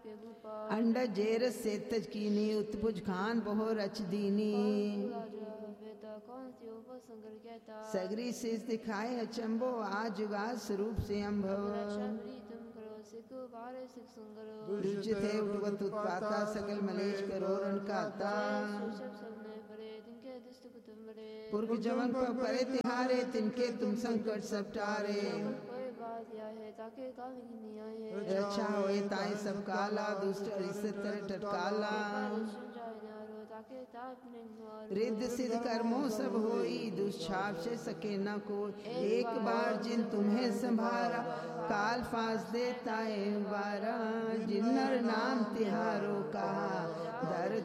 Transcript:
अंड जेर सेतज कीनी उत्पुज खान बहु रच दीनी सगरी शीश दिखाए अचंबो आज जुगा स्वरूप से अम्भव रुच थे उठवत उत्पाता सकल मलेश करो रनकाता पुरख जवन पर परे तिहारे तिनके तुम संकट सब टारे रक्षा होए ताए सब काला दुष्ट अरिसतर टटकाला रिद्ध सिद्ध कर्मों सब होई दुष्छाप से सके न को एक बार जिन तुम्हें संभारा काल फांस देता है वारा जिन्नर नाम तिहारो का दर